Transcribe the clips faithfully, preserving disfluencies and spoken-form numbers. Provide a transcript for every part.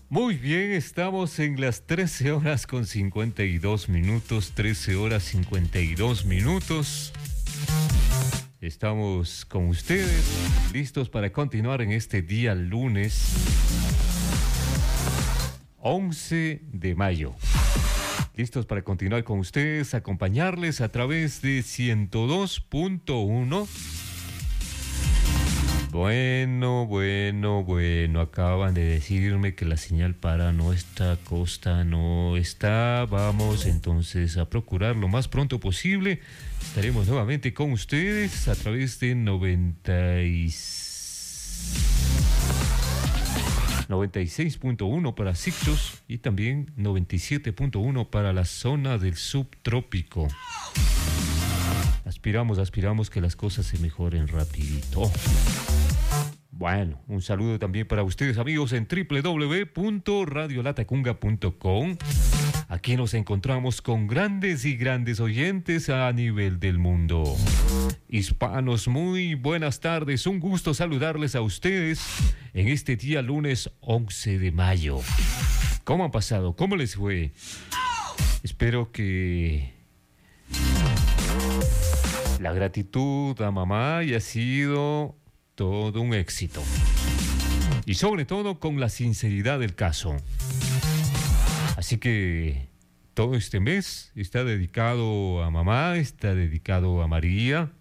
Muy bien, estamos en las trece horas con cincuenta y dos minutos, trece horas cincuenta y dos minutos. Estamos con ustedes, listos para continuar en este día lunes once de mayo. Listos para continuar con ustedes, acompañarles a través de ciento dos punto uno. Bueno, bueno, bueno, acaban de decirme que la señal para nuestra costa no está. Vamos entonces a procurar lo más pronto posible. Estaremos nuevamente con ustedes a través de noventa y seis punto uno para Sictos y también noventa y siete punto uno para la zona del subtrópico. Aspiramos, aspiramos que las cosas se mejoren rapidito. Bueno, un saludo también para ustedes, amigos, en doble u doble u doble u punto radio latacunga punto com. Aquí nos encontramos con grandes y grandes oyentes a nivel del mundo. Hispanos, muy buenas tardes. Un gusto saludarles a ustedes en este día lunes once de mayo. ¿Cómo han pasado? ¿Cómo les fue? Espero que la gratitud a mamá haya sido todo un éxito. Y sobre todo con la sinceridad del caso. Así que todo este mes está dedicado a mamá, está dedicado a María,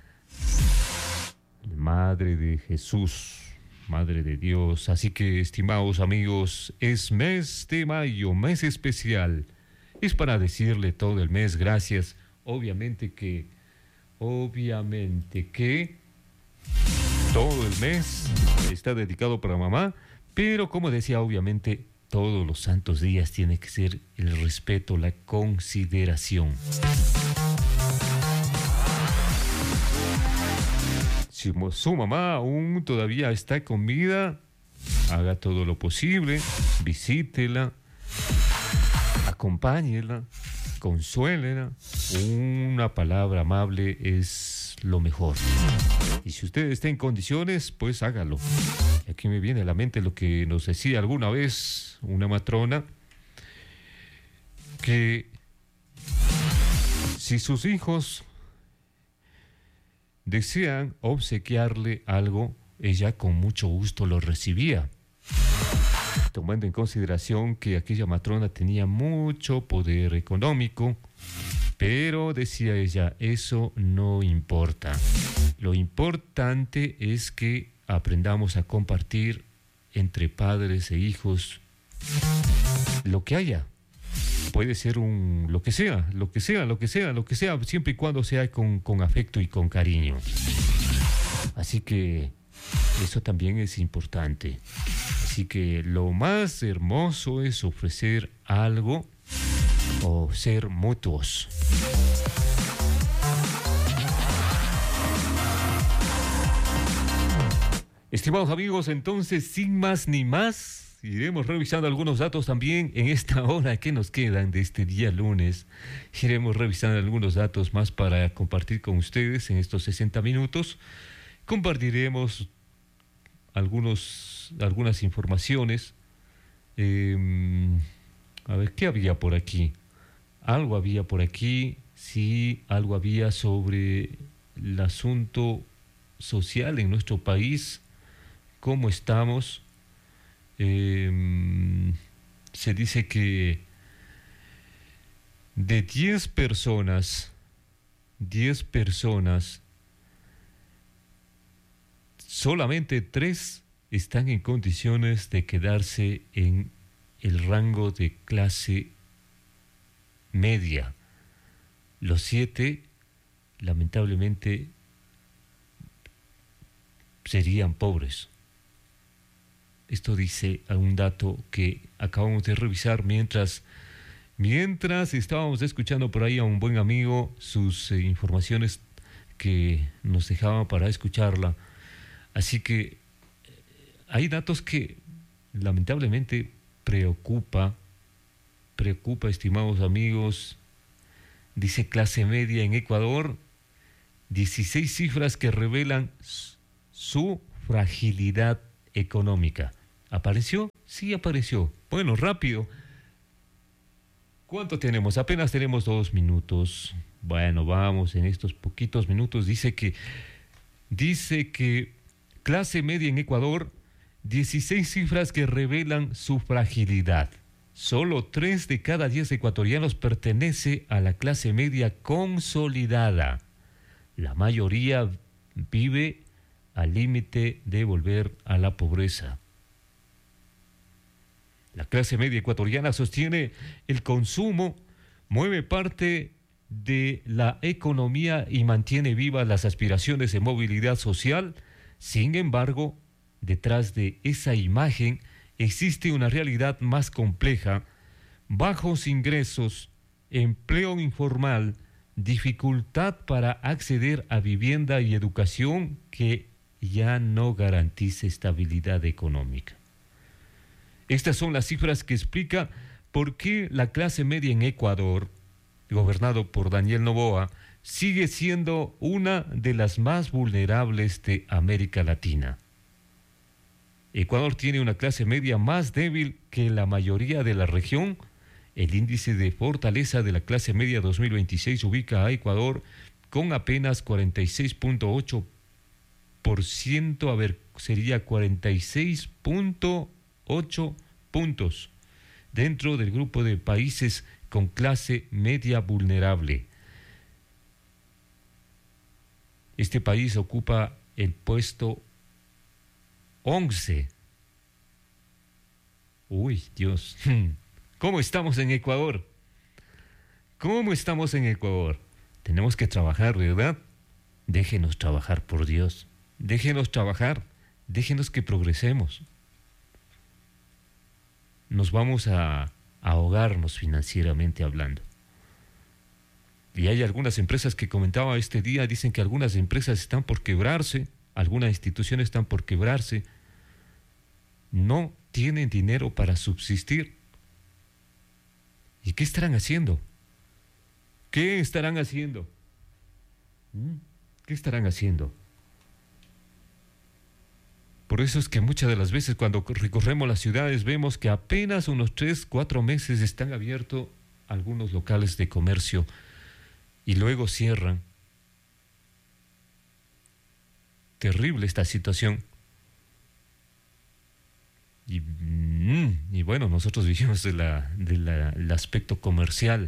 Madre de Jesús, Madre de Dios. Así que, estimados amigos, es mes de mayo, mes especial. Es para decirle todo el mes gracias. Obviamente que, obviamente que todo el mes está dedicado para mamá, pero como decía, obviamente todos los santos días tiene que ser el respeto, la consideración. Si su mamá aún todavía está con vida, haga todo lo posible, visítela, acompáñela, consuélela. Una palabra amable es lo mejor. Y si usted está en condiciones, pues hágalo. Aquí me viene a la mente lo que nos decía alguna vez una matrona, que si sus hijos desean obsequiarle algo, ella con mucho gusto lo recibía, tomando en consideración que aquella matrona tenía mucho poder económico. Pero, decía ella, eso no importa. Lo importante es que aprendamos a compartir entre padres e hijos lo que haya. Puede ser un lo que sea, lo que sea, lo que sea, lo que sea, siempre y cuando sea con, con afecto y con cariño. Así que eso también es importante. Así que lo más hermoso es ofrecer algo o ser mutuos. Estimados amigos, entonces, sin más ni más, iremos revisando algunos datos también en esta hora que nos quedan de este día lunes. Iremos revisando algunos datos más para compartir con ustedes en estos sesenta minutos. Compartiremos algunos, algunas informaciones. Eh, a ver, ¿qué había por aquí? Algo había por aquí, sí, algo había sobre el asunto social en nuestro país. ¿Cómo estamos? Eh, se dice que de diez personas, diez personas, solamente tres están en condiciones de quedarse en el rango de clase media. Los siete, lamentablemente, serían pobres. Esto dice un dato que acabamos de revisar mientras, mientras estábamos escuchando por ahí a un buen amigo sus eh, informaciones que nos dejaban para escucharla. Así que eh, hay datos que lamentablemente preocupa, preocupa, estimados amigos. Dice clase media en Ecuador, dieciséis cifras que revelan su fragilidad económica. ¿Apareció? Sí, apareció. Bueno, rápido. ¿Cuánto tenemos? Apenas tenemos dos minutos. Bueno, vamos en estos poquitos minutos. Dice que, dice que clase media en Ecuador, dieciséis cifras que revelan su fragilidad. Solo tres de cada diez ecuatorianos pertenece a la clase media consolidada. La mayoría vive al límite de volver a la pobreza. La clase media ecuatoriana sostiene el consumo, mueve parte de la economía y mantiene vivas las aspiraciones de movilidad social. Sin embargo, detrás de esa imagen existe una realidad más compleja: bajos ingresos, empleo informal, dificultad para acceder a vivienda y educación que ya no garantiza estabilidad económica. Estas son las cifras que explican por qué la clase media en Ecuador, gobernado por Daniel Noboa, sigue siendo una de las más vulnerables de América Latina. Ecuador tiene una clase media más débil que la mayoría de la región. El índice de fortaleza de la clase media dos mil veintiséis ubica a Ecuador con apenas cuarenta y seis punto ocho por ciento, a ver, sería cuarenta y seis punto ocho puntos dentro del grupo de países con clase media vulnerable. Este país ocupa el puesto once. Uy, Dios. ¿Cómo estamos en Ecuador? ¿Cómo estamos en Ecuador? Tenemos que trabajar, ¿verdad? Déjenos trabajar, por Dios. Déjenos trabajar. Déjenos que progresemos. Nos vamos a ahogarnos financieramente hablando. Y hay algunas empresas que comentaba este día, dicen que algunas empresas están por quebrarse, algunas instituciones están por quebrarse, no tienen dinero para subsistir. ¿Y qué estarán haciendo? ¿Qué estarán haciendo? ¿Qué estarán haciendo? Por eso es que muchas de las veces cuando recorremos las ciudades vemos que apenas unos tres, cuatro meses están abiertos algunos locales de comercio y luego cierran. Terrible esta situación. Y, y bueno, nosotros vivimos de la, de la, el aspecto comercial.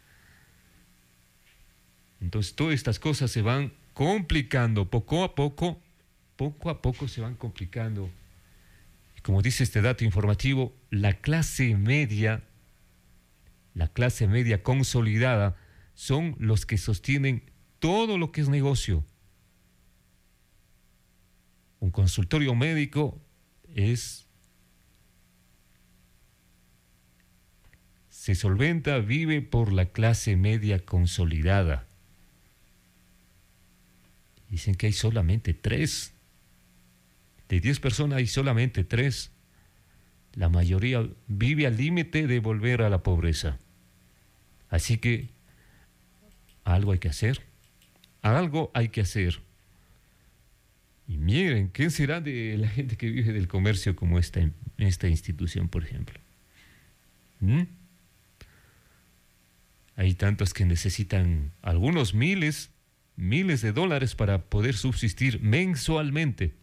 Entonces todas estas cosas se van complicando poco a poco, poco a poco se van complicando. Y como dice este dato informativo, la clase media, la clase media consolidada, son los que sostienen todo lo que es negocio. Un consultorio médico es, se solventa, vive por la clase media consolidada. Dicen que hay solamente tres. De diez personas hay solamente tres. La mayoría vive al límite de volver a la pobreza. Así que algo hay que hacer. Algo hay que hacer. Y miren, ¿qué será de la gente que vive del comercio como esta, esta institución, por ejemplo? ¿Mm? Hay tantos que necesitan algunos miles, miles de dólares para poder subsistir mensualmente.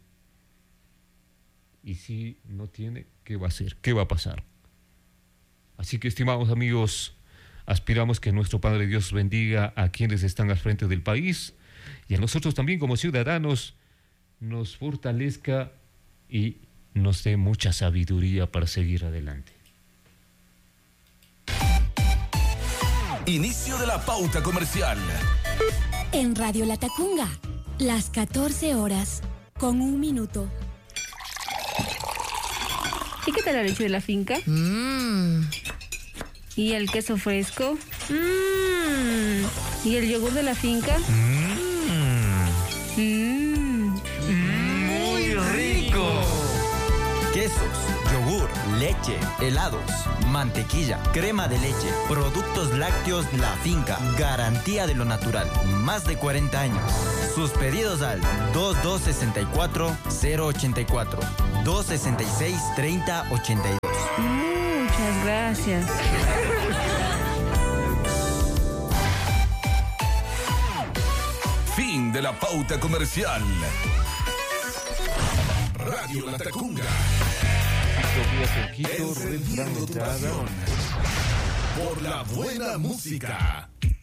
Y si no tiene, ¿qué va a hacer? ¿Qué va a pasar? Así que, estimados amigos, aspiramos que nuestro Padre Dios bendiga a quienes están al frente del país y a nosotros también como ciudadanos nos fortalezca y nos dé mucha sabiduría para seguir adelante. Inicio de la pauta comercial. En Radio Latacunga, las catorce horas, con un minuto. ¿Y qué tal la leche de la finca? Mmm. ¿Y el queso fresco? Mmm. ¿Y el yogur de la finca? Mmm. Mmm. Muy rico. Quesos, yogur, leche, helados, mantequilla, crema de leche, productos lácteos La Finca, garantía de lo natural, más de cuarenta años. Sus pedidos al dos dos seis cuatro cero ocho cuatro, dos seis seis treinta ochenta y dos. Muchas gracias. Fin de la pauta comercial. Radio La Tacunga. Quito, Encendiendo tu pasión por la buena música.